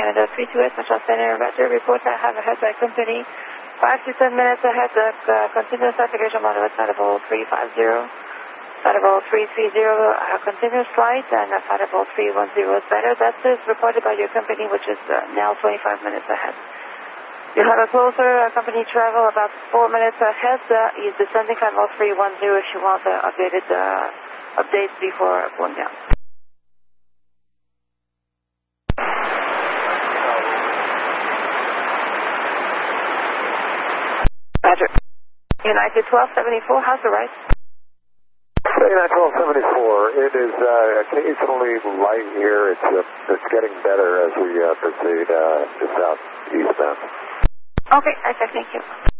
Canada 32S, National Center, Roger. Report I have ahead by company 5 to 10 minutes ahead of continuous navigation mode at Cytable 350, Cytable 330, continuous flight, and Cytable 310 is better. That is reported by your company, which is now 25 minutes ahead. You have a closer company travel about 4 minutes ahead. Is descending Cytable 310 if you want updated updates before going down. Roger. United 1274, how's the right? United 1274, it is occasionally light here. It's getting better as we proceed to southeastbound. Okay, thank you.